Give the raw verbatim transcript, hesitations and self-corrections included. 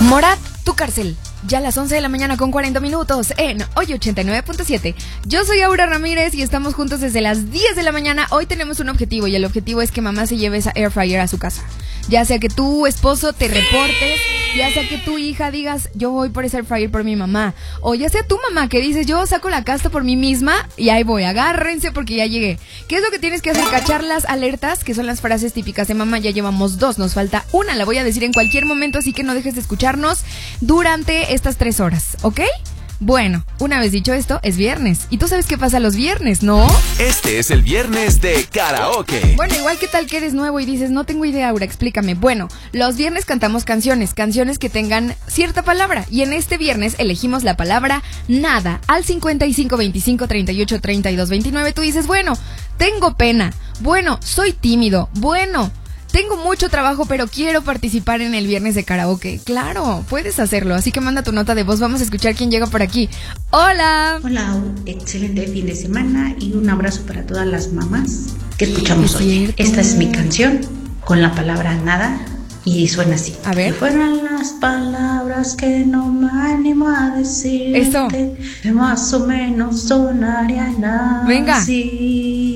Morat, tu cárcel. Ya a las once de la mañana con cuarenta minutos en Hoy ochenta y nueve punto siete. Yo soy Aura Ramírez y estamos juntos desde las diez de la mañana. Hoy tenemos un objetivo y el objetivo es que mamá se lleve esa air fryer a su casa. Ya sea que tu esposo te reportes, ya sea que tu hija digas yo voy por ese air fryer por mi mamá, o ya sea tu mamá que dices yo saco la casta por mí misma y ahí voy, agárrense porque ya llegué. ¿Qué es lo que tienes que hacer? Cachar las alertas, que son las frases típicas de mamá. Ya llevamos dos, nos falta una, la voy a decir en cualquier momento, así que no dejes de escucharnos durante estas tres horas, ¿ok? Bueno, una vez dicho esto, es viernes. Y tú sabes qué pasa los viernes, ¿no? Este es el viernes de karaoke. Bueno, igual que tal que eres nuevo y dices, no tengo idea, Aura, explícame. Bueno, los viernes cantamos canciones, canciones que tengan cierta palabra. Y en este viernes elegimos la palabra nada. Al cincuenta y cinco, veinticinco, treinta y ocho, treinta y dos, veintinueve, tú dices, bueno, tengo pena. Bueno, soy tímido. Bueno, tengo mucho trabajo, pero quiero participar en el viernes de karaoke. Claro, puedes hacerlo, así que manda tu nota de voz. Vamos a escuchar quién llega por aquí. ¡Hola! Hola, excelente fin de semana y un abrazo para todas las mamás que escuchamos hoy. Esta es mi canción con la palabra nada y suena así. A ver. Que fueran las palabras que no me animo a decirte. Eso. Que más o menos sonarían así. Venga.